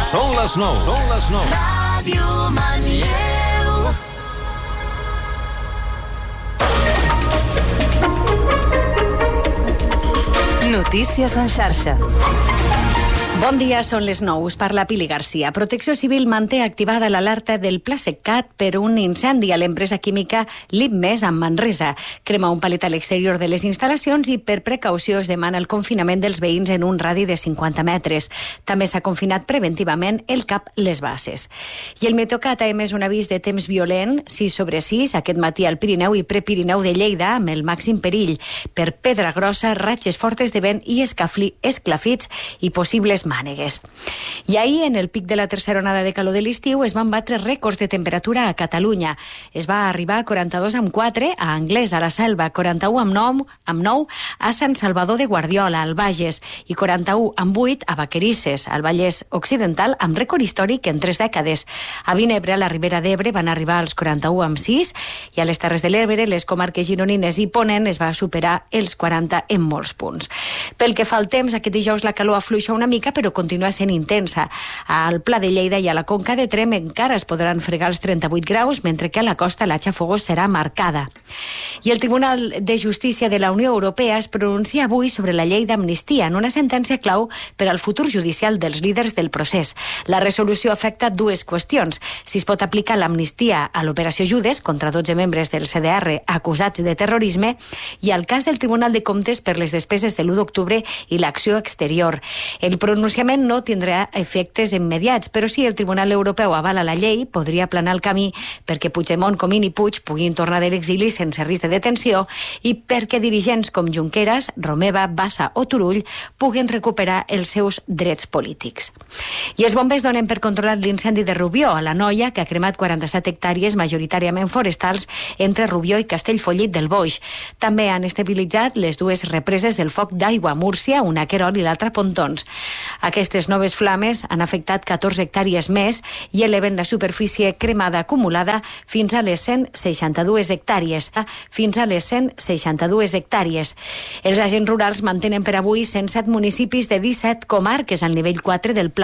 Són les 9. Són les 9. Ràdio Manlleu. Notícies en xarxa. Bon dia, són les 9. Us parla Pili Garcia. Protecció Civil manté activada l'alerta del Pla Seccat per un incendi a l'empresa química Lipmes a Manresa. Crema un palet a l'exterior de les instal·lacions i per precaució es demana el confinament dels veïns en un radi de 50 metres. També s'ha confinat preventivament el CAP Les Basses. I el Meteocat ha emès un avís de temps violent, 6/6, aquest matí al Pirineu i Prepirineu de Lleida, amb el màxim perill per pedra grossa, ratxes fortes de vent i esclafits i possibles mànegues. I ahir, en el pic de la tercera onada de calor de l'estiu, es van batre rècords de temperatura a Catalunya. Es va arribar a 42,4 a Anglès, a la Selva, 41,9 a Sant Salvador de Guardiola, al Bages, i 41,8 a Vacarisses, al Vallès Occidental, amb rècord històric en 3 dècades. A Vinebre, a la Ribera d'Ebre, van arribar als 41,6 i a les Terres de l'Ebre, les comarques gironines i Ponent, es va superar els 40 en molts punts. Pel que fa al temps, aquest dijous la calor afluixa una mica, però continua sent intensa. Al Pla de Lleida i a la Conca de Tremp encara es podran fregar els 38 graus, mentre que a la costa la xafogor serà marcada. I el Tribunal de Justícia de la Unió Europea es pronuncia avui sobre la llei d'amnistia en una sentència clau per al futur judicial dels líders del procés. La resolució afecta dues qüestions: si es pot aplicar l'amnistia a l'operació Judes contra 12 membres del CDR acusats de terrorisme i al cas del Tribunal de Comptes per les despeses de l'1 d'octubre i l'acció exterior. El pronunciament no tindrà efectes immediats, però si el Tribunal Europeu avala la llei, podria aplanar el camí perquè Puigdemont, Comín i Puig puguin tornar de l'exili sense risc de detenció i perquè dirigents com Junqueras, Romeva, Bassa o Turull puguen recuperar els seus drets polítics. I els bombers donen per controlat l'incendi de Rubió, a l'Anoia, que ha cremat 47 hectàrees majoritàriament forestals entre Rubió i Castellfollit del Boix. També han estabilitzat les dues represes del foc d'aigua, Múrcia, una a Querol i l'altra a Pontons. Aquestes noves flames han afectat 14 hectàrees més i eleven la superfície cremada acumulada fins a les 162 hectàrees. Els agents rurals mantenen per avui 107 municipis de 17 comarques al nivell 4 del Pla